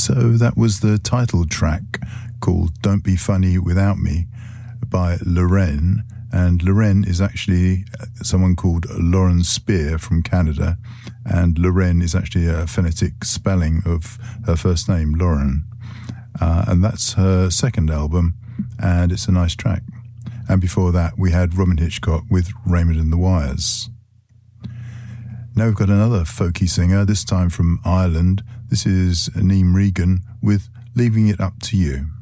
So that was the title track called Don't Be Funny Without Me by Lorraine. And Lorraine is actually someone called Lauren Spear from Canada. And Lorraine is actually a phonetic spelling of her first name, Lauren. And that's her second album, and it's a nice track. And before that, we had Robyn Hitchcock with Raymond and the Wires. Now we've got another folky singer, this time from Ireland. This is Aneem Regan with Leaving It Up to You.